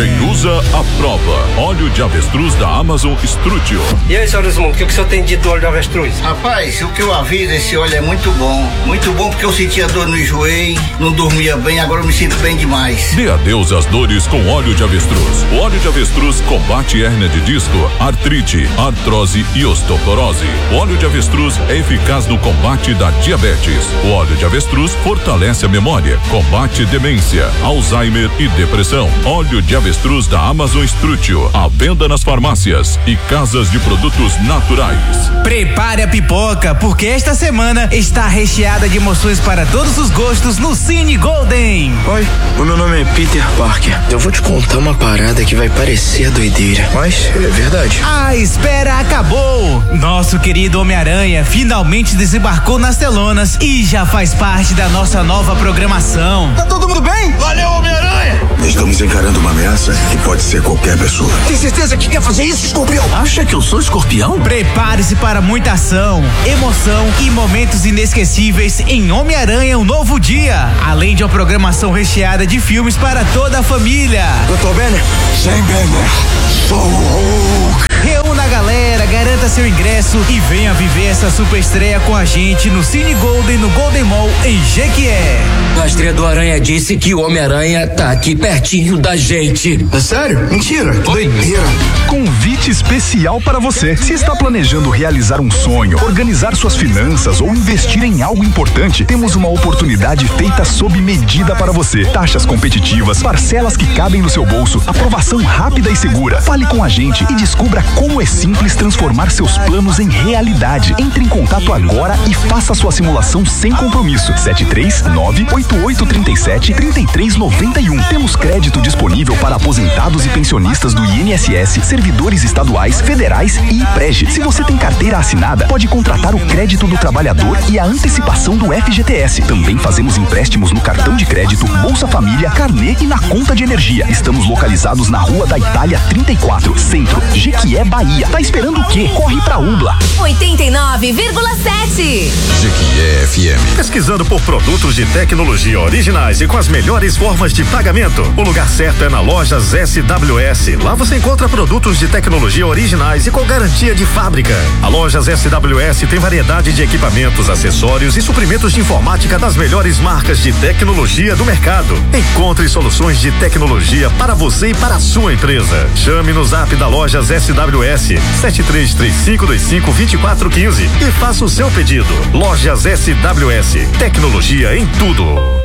Quem usa, aprova. Óleo de avestruz da Amazon Strutio. E aí, senhor Osmond, o que o senhor tem dito do óleo de avestruz? Rapaz, o que eu aviso, esse óleo é muito bom. Muito bom porque eu sentia dor no joelho, não dormia bem, agora eu me sinto bem demais. Dê adeus às dores com óleo de avestruz. O óleo de avestruz combate hérnia de disco, artrite, artrose e osteoporose. O óleo de avestruz é eficaz no combate da diabetes. O óleo de avestruz fortalece a memória, combate demência, Alzheimer e depressão. Óleo de avestruz da Amazon Strutio. À venda nas farmácias e casas de produtos naturais. Prepare a pipoca, porque esta semana está recheada de emoções para todos os gostos no Cine Golden. Oi, o meu nome é Peter Parker. Eu vou te contar uma parada que vai parecer doideira, mas é verdade. A espera acabou. Nosso querido Homem-Aranha finalmente desembarcou nas telonas e já faz parte da nossa nova programação. Tá todo mundo bem? Valeu, Homem-Aranha! Estamos encarando uma ameaça que pode ser qualquer pessoa. Tem certeza que quer fazer isso, Escorpião? Acha que eu sou escorpião? Prepare-se para muita ação, emoção e momentos inesquecíveis em Homem-Aranha Um Novo Dia, além de uma programação recheada de filmes para toda a família. Dr. Banner? Sem Banner, sou Hulk. Reúna a galera, garanta seu ingresso e venha viver essa super estreia com a gente no Cine Golden, no Golden Mall, em Jequié. A estreia do Aranha disse que o Homem-Aranha tá aqui pertinho da gente. É sério? Mentira, que doideira. Convite especial para você. Se está planejando realizar um sonho, organizar suas finanças ou investir em algo importante, temos uma oportunidade feita sob medida para você. Taxas competitivas, parcelas que cabem no seu bolso, aprovação rápida e segura. Fale com a gente e descubra como é simples transformar seus planos em realidade. Entre em contato agora e faça sua simulação sem compromisso. 739-8837-3391. Temos crédito disponível para aposentados e pensionistas do INSS, servidores estaduais, federais e IPREG. Se você tem carteira assinada, pode contratar o crédito do trabalhador e a antecipação do FGTS. Também fazemos empréstimos no cartão de crédito, Bolsa Família, Carnê e na conta de energia. Estamos localizados na Rua da Itália 34, Centro, Jequié, Bahia. Tá esperando o quê? Corre pra Ubla. 89,7. Jequié FM. Pesquisando por produtos de tecnologia originais e com as melhores formas de pagamento, o lugar certo é na Lojas SWS. Lá você encontra produtos de tecnologia originais e com garantia de fábrica. A Lojas SWS tem variedade de equipamentos, acessórios e suprimentos de informática das melhores marcas de tecnologia do mercado. Encontre soluções de tecnologia para você e para a sua empresa. Chame no zap da Lojas SWS 7335252415 e faça o seu pedido. Lojas SWS, tecnologia em tudo.